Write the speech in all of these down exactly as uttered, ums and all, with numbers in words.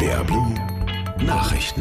R T R Blue Nachrichten.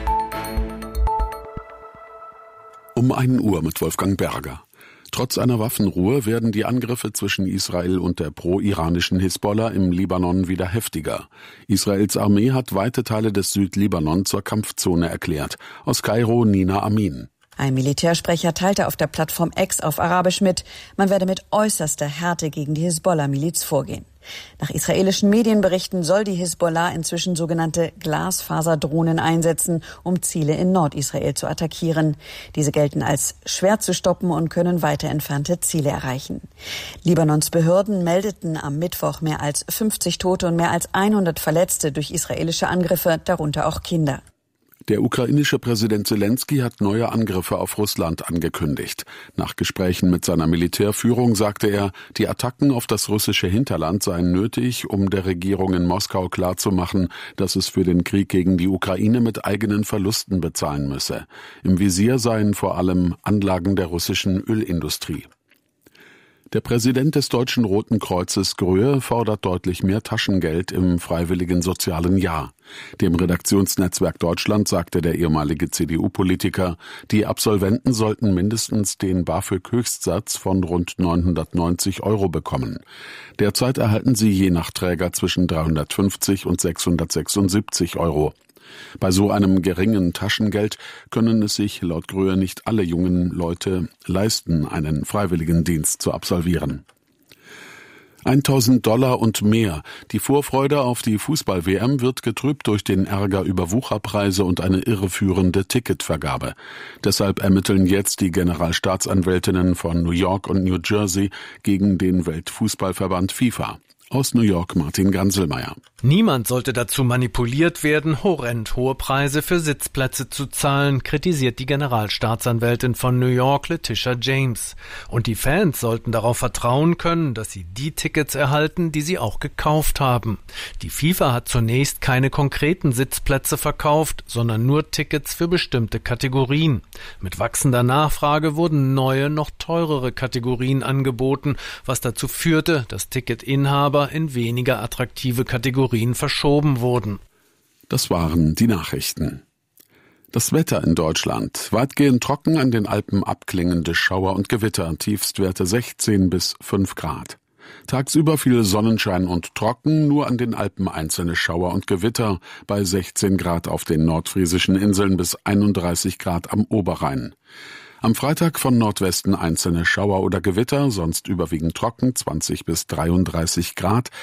Um ein Uhr mit Wolfgang Berger. Trotz einer Waffenruhe werden die Angriffe zwischen Israel und der pro-iranischen Hisbollah im Libanon wieder heftiger. Israels Armee hat weite Teile des Südlibanon zur Kampfzone erklärt. Aus Kairo Nina Amin. Ein Militärsprecher teilte auf der Plattform X auf Arabisch mit, man werde mit äußerster Härte gegen die Hisbollah-Miliz vorgehen. Nach israelischen Medienberichten soll die Hisbollah inzwischen sogenannte Glasfaserdrohnen einsetzen, um Ziele in Nordisrael zu attackieren. Diese gelten als schwer zu stoppen und können weiter entfernte Ziele erreichen. Libanons Behörden meldeten am Mittwoch mehr als fünfzig Tote und mehr als hundert Verletzte durch israelische Angriffe, darunter auch Kinder. Der ukrainische Präsident Selenskyj hat neue Angriffe auf Russland angekündigt. Nach Gesprächen mit seiner Militärführung sagte er, die Attacken auf das russische Hinterland seien nötig, um der Regierung in Moskau klarzumachen, dass es für den Krieg gegen die Ukraine mit eigenen Verlusten bezahlen müsse. Im Visier seien vor allem Anlagen der russischen Ölindustrie. Der Präsident des Deutschen Roten Kreuzes Gröhe fordert deutlich mehr Taschengeld im freiwilligen sozialen Jahr. Dem Redaktionsnetzwerk Deutschland sagte der ehemalige C D U-Politiker, die Absolventen sollten mindestens den BAföG-Höchstsatz von rund neunhundertneunzig Euro bekommen. Derzeit erhalten sie je nach Träger zwischen dreihundertfünfzig und sechshundertsechsundsiebzig Euro. Bei so einem geringen Taschengeld können es sich laut Gröhe nicht alle jungen Leute leisten, einen Freiwilligendienst zu absolvieren. tausend Dollar und mehr. Die Vorfreude auf die Fußball-W M wird getrübt durch den Ärger über Wucherpreise und eine irreführende Ticketvergabe. Deshalb ermitteln jetzt die Generalstaatsanwältinnen von New York und New Jersey gegen den Weltfußballverband FIFA. Aus New York Martin Ganselmeier. Niemand sollte dazu manipuliert werden, horrend hohe Preise für Sitzplätze zu zahlen, kritisiert die Generalstaatsanwältin von New York, Letitia James. Und die Fans sollten darauf vertrauen können, dass sie die Tickets erhalten, die sie auch gekauft haben. Die FIFA hat zunächst keine konkreten Sitzplätze verkauft, sondern nur Tickets für bestimmte Kategorien. Mit wachsender Nachfrage wurden neue, noch teurere Kategorien angeboten, was dazu führte, dass Ticketinhaber in weniger attraktive Kategorien verschoben wurden. Das waren die Nachrichten. Das Wetter in Deutschland. Weitgehend trocken, an den Alpen abklingende Schauer und Gewitter, Tiefstwerte sechzehn bis fünf Grad. Tagsüber viel Sonnenschein und trocken, nur an den Alpen einzelne Schauer und Gewitter, bei sechzehn Grad auf den nordfriesischen Inseln bis einunddreißig Grad am Oberrhein. Am Freitag von Nordwesten einzelne Schauer oder Gewitter, sonst überwiegend trocken, zwanzig bis dreiunddreißig Grad.